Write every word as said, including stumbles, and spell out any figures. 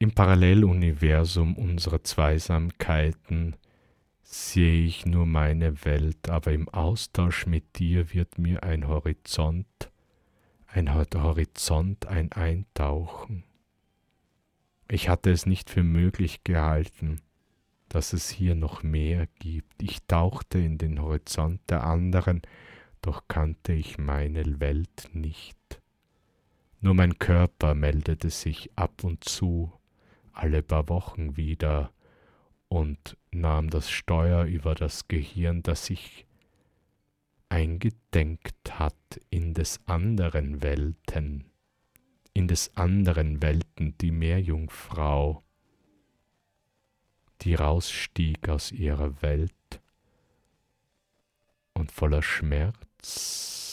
Im Paralleluniversum unserer Zweisamkeiten sehe ich nur meine Welt, aber im Austausch mit dir wird mir ein Horizont, ein Horizont, ein Eintauchen. Ich hatte es nicht für möglich gehalten, dass es hier noch mehr gibt. Ich tauchte in den Horizont der anderen, doch kannte ich meine Welt nicht. Nur mein Körper meldete sich ab und zu, alle paar Wochen wieder, und nahm das Steuer über das Gehirn, das sich eingedenkt hat in des anderen Welten, in des anderen Welten die Meerjungfrau, die rausstieg aus ihrer Welt und voller Schmerz